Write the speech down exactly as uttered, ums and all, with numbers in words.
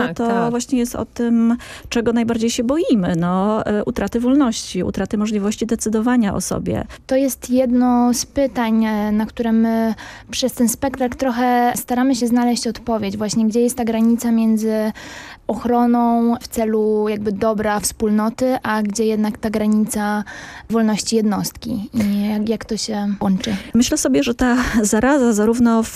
tak, to tak. właśnie jest o tym, czego najbardziej się boimy. No, utraty wolności, utraty możliwości decydowania o sobie. To jest jedno z pytań, na które my przez ten spektakl trochę staramy się znaleźć odpowiedź. Właśnie gdzie jest ta granica między ochroną w celu jakby dobra wspólnoty, a gdzie jednak ta granica wolności jednostki i jak, jak to się łączy. Myślę sobie, że ta zaraza zarówno w